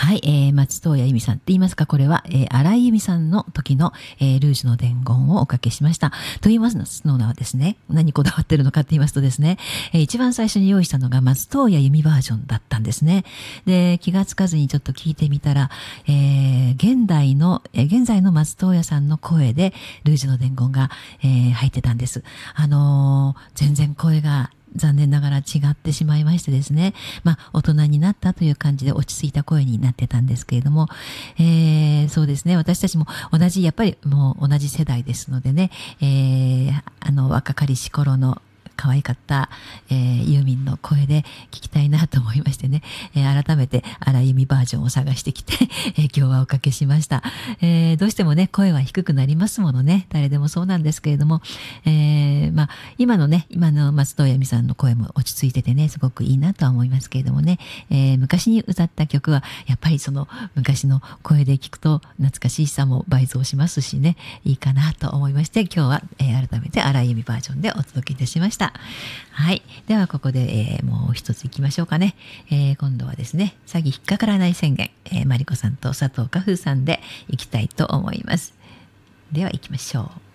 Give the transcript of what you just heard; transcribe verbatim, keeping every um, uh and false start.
はい、えー、松任谷由実さんって言いますか、これは、えー、荒井由実さんの時の、えー、ルージュの伝言をおかけしました。と言いますのはですね、何にこだわってるのかって言いますとですね、えー、一番最初に用意したのが松任谷由実バージョンだったんですね。で、気がつかずにちょっと聞いてみたら、えー、現代の、えー、現在の松任谷さんの声でルージュの伝言が、えー、入ってたんです。あのー、全然声が残念ながら違ってしまいましてですね。まあ、大人になったという感じで落ち着いた声になってたんですけれども、えー、そうですね。私たちも同じ、やっぱりもう同じ世代ですのでね、えー、あの、若かりし頃の可愛かった、えー、ユーミンの声で聞きたいなと思いましてね、えー、改めて荒井由実バージョンを探してきて、えー、今日はおかけしました、えー。どうしてもね、声は低くなりますものね。誰でもそうなんですけれども、えー、まあ、今のね、今の松任谷由実さんの声も落ち着いててね、すごくいいなとは思いますけれどもね、えー、昔に歌った曲は、やっぱりその昔の声で聞くと懐かしさも倍増しますしね、いいかなと思いまして、今日は、えー、改めて荒井由実バージョンでお届けいたしました。はい。では、ここで、えー、もう一つ行きましょうかね。えー、今度はですね、詐欺引っかからない宣言、えー、マリコさんと佐藤花風さんで行きたいと思います。では、行きましょう。